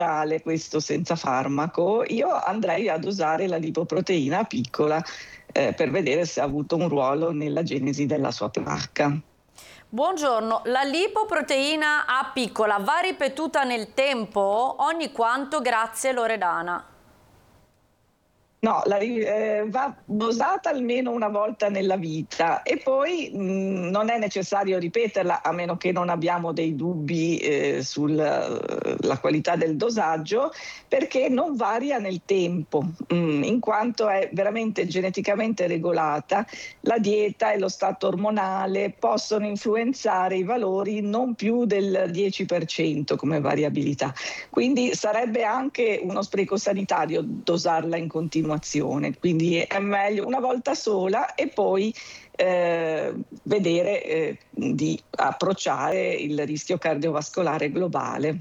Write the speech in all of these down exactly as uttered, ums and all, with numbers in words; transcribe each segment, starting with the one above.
naturale, questo senza farmaco, io andrei ad usare la lipoproteina piccola eh, per vedere se ha avuto un ruolo nella genesi della sua placca. Buongiorno, la lipoproteina A piccola va ripetuta nel tempo? Ogni quanto? Grazie Loredana. No, la, eh, va dosata almeno una volta nella vita e poi mh, non è necessario ripeterla a meno che non abbiamo dei dubbi eh, sulla qualità del dosaggio, perché non varia nel tempo, mh, in quanto è veramente geneticamente regolata. La dieta e lo stato ormonale possono influenzare i valori non più del dieci per cento come variabilità. Quindi sarebbe anche uno spreco sanitario dosarla in continuazione. Quindi è meglio una volta sola e poi eh, vedere eh, di approcciare il rischio cardiovascolare globale.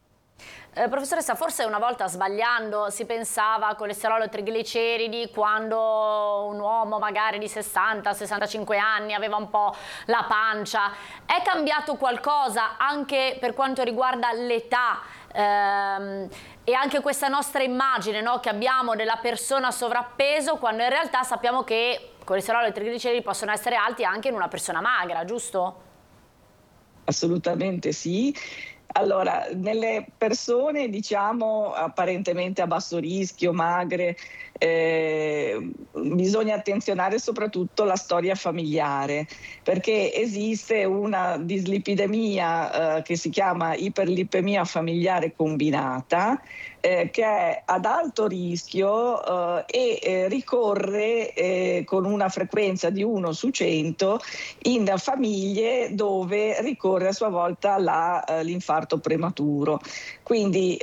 Eh, professoressa, forse una volta sbagliando si pensava a colesterolo e trigliceridi quando un uomo magari di sessanta sessantacinque anni aveva un po' la pancia. È cambiato qualcosa anche per quanto riguarda l'età? Ehm, e anche questa nostra immagine, no, che abbiamo della persona sovrappeso, quando in realtà sappiamo che colesterolo e trigliceridi possono essere alti anche in una persona magra, giusto? Assolutamente sì. Allora, nelle persone, diciamo, apparentemente a basso rischio, magre, eh, bisogna attenzionare soprattutto la storia familiare, perché esiste una dislipidemia eh, che si chiama iperlipemia familiare combinata, eh, che è ad alto rischio eh, e eh, ricorre eh, con una frequenza di uno su cento in famiglie dove ricorre a sua volta la, eh, l'infarto prematuro. Quindi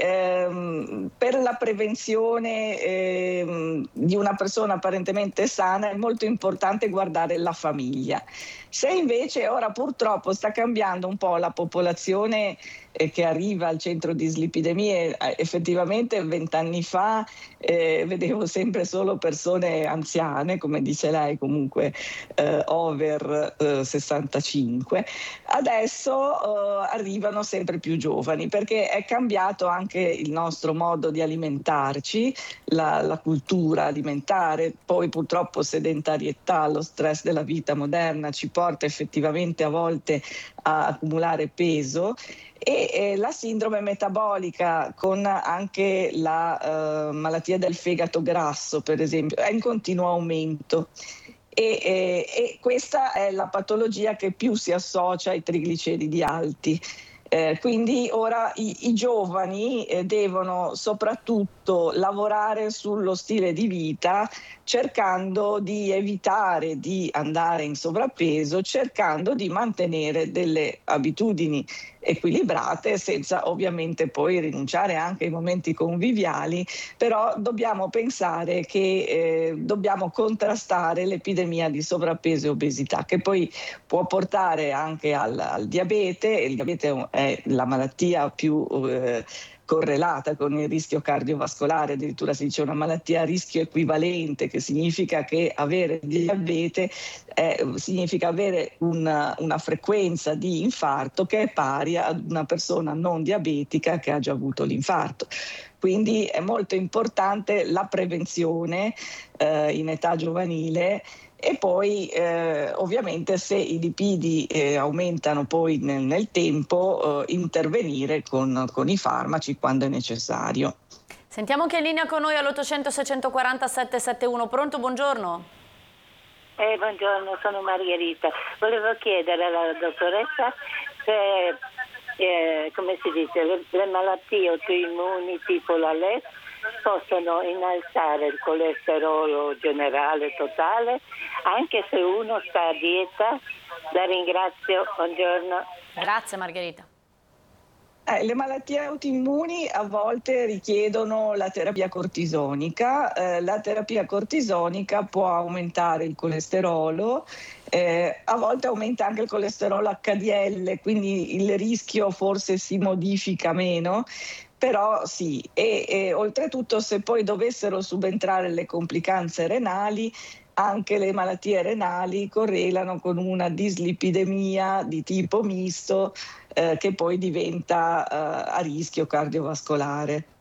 ehm, per la prevenzione ehm, di una persona apparentemente sana è molto importante guardare la famiglia. Se invece ora purtroppo sta cambiando un po' la popolazione eh, che arriva al centro di dislipidemie, eh, effettivamente vent'anni fa eh, vedevo sempre solo persone anziane, come dice lei, comunque eh, over eh, sessantacinque. Adesso eh, arrivano sempre più giovani perché è cambiato anche il nostro modo di alimentarci, la, la cultura alimentare, poi purtroppo sedentarietà, lo stress della vita moderna ci porta effettivamente a volte a accumulare peso e eh, la sindrome metabolica con anche la eh, malattia del fegato grasso, per esempio, è in continuo aumento. E, e, e questa è la patologia che più si associa ai trigliceridi alti. Eh, quindi ora i, i giovani eh, devono soprattutto lavorare sullo stile di vita, cercando di evitare di andare in sovrappeso, cercando di mantenere delle abitudini equilibrate senza ovviamente poi rinunciare anche ai momenti conviviali, però dobbiamo pensare che eh, dobbiamo contrastare l'epidemia di sovrappeso e obesità, che poi può portare anche al, al diabete. Il diabete è la malattia più eh, correlata con il rischio cardiovascolare, addirittura si dice una malattia a rischio equivalente, che significa che avere diabete eh, significa avere una, una frequenza di infarto che è pari ad una persona non diabetica che ha già avuto l'infarto. Quindi è molto importante la prevenzione eh, in età giovanile. E poi eh, ovviamente se i lipidi eh, aumentano poi nel, nel tempo eh, intervenire con, con i farmaci quando è necessario. Sentiamo chi è in linea con noi all'ottocento seicentoquaranta settecentosettantuno. Pronto, buongiorno. Eh, buongiorno, sono Margherita. Volevo chiedere alla dottoressa se, eh, come si dice, le, le malattie autoimmuni tipo la L E S possono innalzare il colesterolo generale totale, anche se uno sta a dieta. La ringrazio, buongiorno. Grazie Margherita. Eh, le malattie autoimmuni a volte richiedono la terapia cortisonica. Eh, la terapia cortisonica può aumentare il colesterolo, eh, a volte aumenta anche il colesterolo acca di elle, quindi il rischio forse si modifica meno. Però sì, e, e oltretutto se poi dovessero subentrare le complicanze renali, anche le malattie renali correlano con una dislipidemia di tipo misto, eh, che poi diventa eh, a rischio cardiovascolare.